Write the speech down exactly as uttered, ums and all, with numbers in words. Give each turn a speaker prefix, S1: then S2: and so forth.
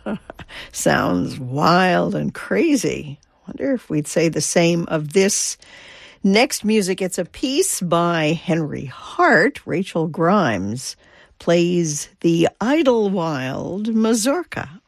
S1: Sounds wild and crazy. Wonder if we'd say the same of this. Next music, it's a piece by Henry Hart. Rachel Grimes plays the Idlewild Mazurka.